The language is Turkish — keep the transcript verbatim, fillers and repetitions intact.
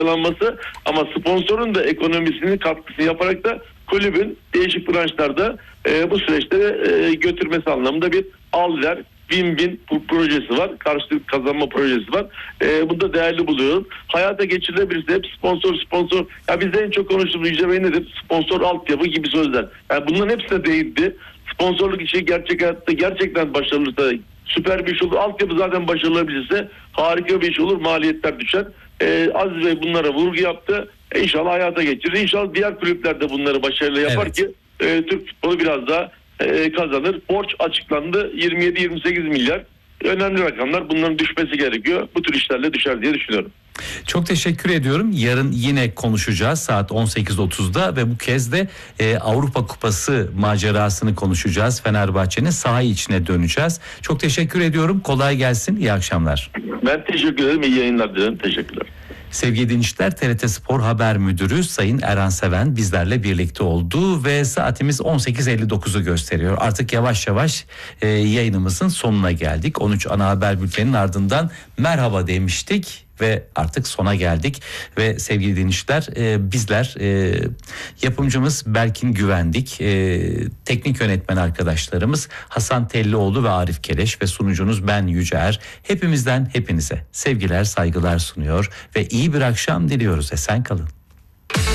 faydalanması ama sponsorun da ekonomisinin katkısını yaparak da kulübün değişik branşlarda e, bu süreçte e, götürmesi anlamında bir al ver win-win projesi var. Karşılık kazanma projesi var. E, bunu da değerli buluyorum. Hayata geçirilebilirse hep sponsor sponsor. Ya bizde en çok konuştuğumuz Yüce Bey nedir? Sponsor altyapı gibi sözler. Yani bunların hepsine değindi. Sponsorluk işi gerçek hayatta gerçekten başarılırsa süper bir iş olur. Altyapı zaten başarılabilirse harika bir iş olur. Maliyetler düşer. Ee, Aziz Bey bunlara vurgu yaptı. E, İnşallah hayata geçirir. İnşallah diğer kulüpler de bunları başarılı yapar Evet. ki e, Türk futbolu biraz daha e, kazanır. Borç açıklandı. yirmi yedi yirmi sekiz milyar. Önemli rakamlar. Bunların düşmesi gerekiyor. Bu tür işlerle düşer diye düşünüyorum. Çok teşekkür ediyorum. Yarın yine konuşacağız saat on sekiz otuzda ve bu kez de e, Avrupa Kupası macerasını konuşacağız. Fenerbahçe'nin saha içine döneceğiz. Çok teşekkür ediyorum. Kolay gelsin. İyi akşamlar. Ben teşekkür ederim. İyi yayınlar dilerim. Teşekkürler. Sevgili dinleyiciler, T R T Spor Haber Müdürü Sayın Eren Seven bizlerle birlikte oldu ve saatimiz on sekiz elli dokuzu gösteriyor. Artık yavaş yavaş e, yayınımızın sonuna geldik. on üç ana haber bülteninin ardından merhaba demiştik ve artık sona geldik. Ve sevgili dinleyiciler, e, bizler e, yapımcımız Berkin Güvendik, e, teknik yönetmen arkadaşlarımız Hasan Tellioğlu ve Arif Keleş ve sunucunuz ben Yüce hepimizden hepinize sevgiler saygılar sunuyor ve iyi bir akşam diliyoruz. Esen kalın.